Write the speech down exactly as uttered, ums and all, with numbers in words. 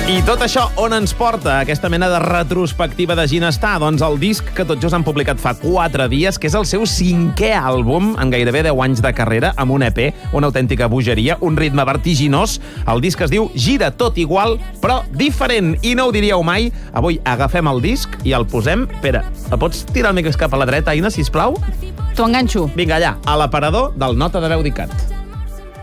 I tot això on ens porta aquesta mena de retrospectiva de Ginestar? Doncs el disc que tot just han publicat fa quatre dies, que és el seu cinquè àlbum en gairebé deu anys de carrera, amb un E P, una autèntica bogeria, un ritme vertiginós. El disc es diu Gira tot igual, però diferent. I no ho diríeu mai. Avui agafem el disc i el posem... Pere, el pots tirar el micro cap a la dreta, Aina, sisplau? T'ho enganxo. Vinga, allà, a l'aparador del Nota de Veu d'I C A T.